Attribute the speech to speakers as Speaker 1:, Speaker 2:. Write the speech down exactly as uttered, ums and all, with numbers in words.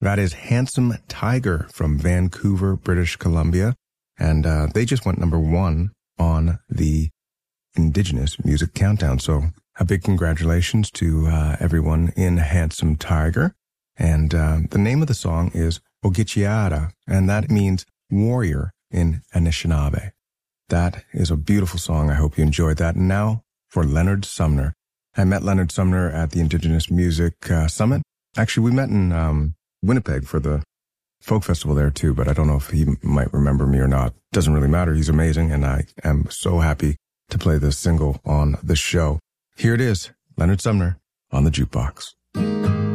Speaker 1: That is Handsome Tiger from Vancouver, British Columbia. And uh, they just went number one on the Indigenous Music Countdown. So a big congratulations to uh, everyone in Handsome Tiger. And uh, the name of the song is Ogichiara, and that means warrior in Anishinaabe. That is a beautiful song. I hope you enjoyed that. And now for Leonard Sumner. I met Leonard Sumner at the Indigenous Music uh, Summit. Actually, we met in um, Winnipeg for the folk festival there too, but I don't know if he might remember me or not. Doesn't really matter. He's amazing, and I am so happy to play this single on the show. Here it is, Leonard Sumner on the Jukebox.